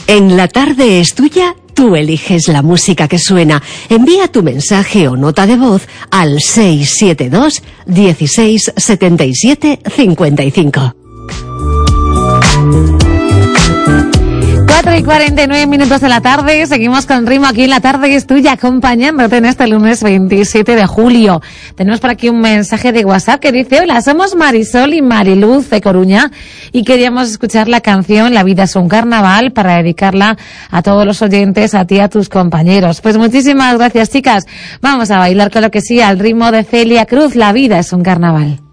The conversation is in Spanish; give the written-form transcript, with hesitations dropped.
En La Tarde es Tuya, tú eliges la música que suena. Envía tu mensaje o nota de voz al 672 16 77 55. 4:49 de la tarde, seguimos con ritmo aquí en La Tarde es Tuya, acompañándote en este lunes 27 de julio. Tenemos por aquí un mensaje de WhatsApp que dice: hola, somos Marisol y Mariluz de Coruña y queríamos escuchar la canción La vida es un carnaval para dedicarla a todos los oyentes, a ti y a tus compañeros. Pues muchísimas gracias, chicas. Vamos a bailar, con lo que sí, al ritmo de Celia Cruz, La vida es un carnaval.